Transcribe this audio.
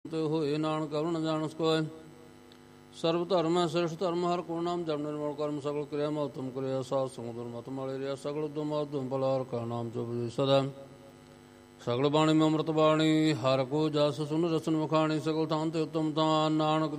ਤੇ ਹੋਏ ਨਾਨਕ ਕਵਣ ਜਾਣਸ ਕੋਇ। ਸਰਬ ਧਰਮ ਹੈ ਸ੍ਰੇਸ਼ਟ ਧਰਮ, ਹਰ ਕੋ ਨਾਮ ਜਪ ਨਿਰਮਲ ਕਰਮ, ਸਗਲ ਕਿਰਿਆ ਮਾ ਉਤਮ ਕਰਿਆ, ਸਾਧ ਸੰਗ ਮਤ ਮਾਲੇ ਰਿਆ, ਸਗਲ ਉਦਮ ਉਦਮ ਬਲਾਰ ਕਾ ਨਾਮ ਜਪਿ ਸਦਾ। ਸਗਲ ਬਾਣੀ ਮੈਂ ਅੰਮ੍ਰਿਤ ਬਾਣੀ, ਹਰ ਕੋ ਜਸ ਸੁਨ ਰਸਨ ਵਖਾਣੀ, ਸਗਲ ਥਾਨ ਤੇ ਉਤਮ ਥਾਨ, ਨਾਨਕ